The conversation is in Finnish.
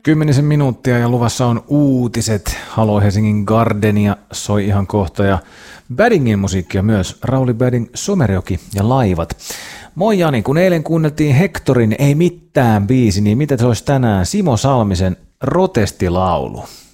10 minuuttia ja luvassa on uutiset. Halo Helsingin Gardenia soi ihan kohta ja Baddingin musiikkia myös. Rauli Badding, Somerjoki ja Laivat. Moi Jani, kun eilen kuunneltiin Hectorin Ei mitään biisi, niin mitä se olisi tänään? Simo Salmisen Protestilaulu.